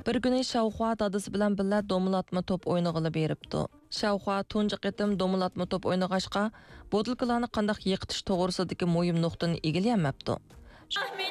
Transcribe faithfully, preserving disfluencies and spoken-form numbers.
Bir kuni Xiaohua dadisi bilan birga domilatma top o'ynag'ili beribdi. Xiaohua tunji qitim domilatma top o'ynag'achqa, botilkalarni qanday yiqitish to'g'risidagi muhim nuqtani egalayapti.